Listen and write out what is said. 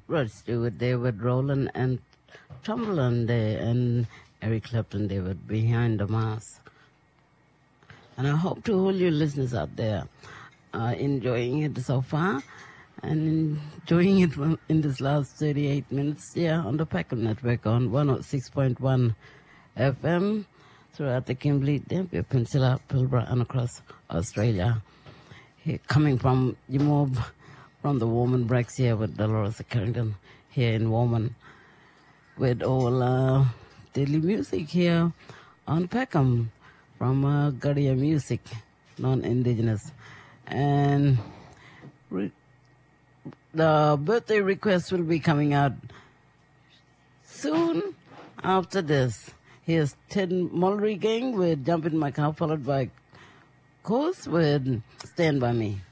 Rod Stewart there with Roland and Chamberlain there and Eric Clapton there with Behind the Mask. And I hope to all you listeners out there are enjoying it so far and enjoying it in this last 38 minutes here on the Peckham Network on 106.1 FM throughout the Kimberley, Dampier Peninsula, Pilbara and across Australia. Here, coming from Jimob, from the Warman Breaks here with Dolores Carrington here in Warman with all daily music here on Peckham from Garia Music, non-indigenous. And the birthday request will be coming out soon after this. Here's Ted Mulry Gang with Jump in My Car, followed by Course with Stand By Me.